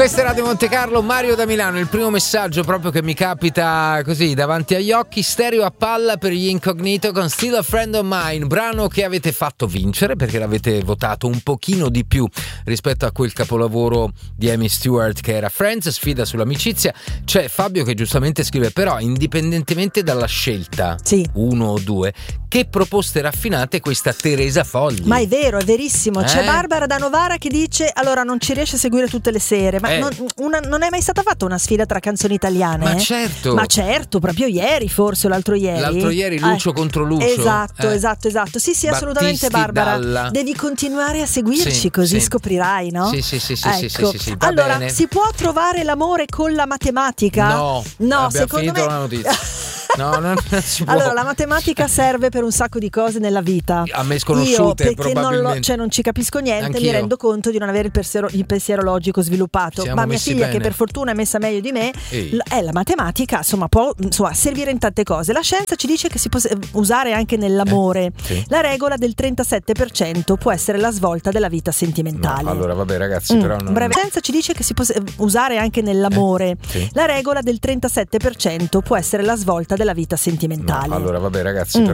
Questa è Radio Monte Carlo, Mario da Milano. Il primo messaggio proprio che mi capita così davanti agli occhi: stereo a palla per gli Incognito con Still a Friend of Mine, brano che avete fatto vincere perché l'avete votato un pochino di più rispetto a quel capolavoro di Amy Stewart che era Friends, sfida sull'amicizia. C'è Fabio che giustamente scrive: però indipendentemente dalla scelta, sì, uno o due, che proposte raffinate questa Teresa Fogli. Ma è vero, è verissimo. C'è Barbara da Novara che dice: allora non ci riesce a seguire tutte le sere, ma non è mai stata fatta una sfida tra canzoni italiane? Ma certo, proprio ieri forse o l'altro ieri Lucio contro Lucio. Esatto. Sì, assolutamente, Barbara. Dalla... devi continuare a seguirci, così scoprirai, no? Sì, ecco. sì. Allora, bene. Si può trovare l'amore con la matematica? No, secondo me la notizia. No, non si può. Allora, la matematica serve per un sacco di cose nella vita. A me sconosciute, io, perché probabilmente. non ci capisco niente. Anch'io. Mi rendo conto di non avere il pensiero logico sviluppato. Siamo ma mia messi figlia, bene. che per fortuna è messa meglio di me, la matematica, può servire in tante cose. La scienza ci dice che si può usare anche nell'amore. Sì. La regola del 37% può essere la svolta della vita sentimentale. No, allora, vabbè, ragazzi, però non... La scienza ci dice che si può usare anche nell'amore. Sì. La regola del 37% può essere la svolta della vita sentimentale. No, allora, vabbè, ragazzi,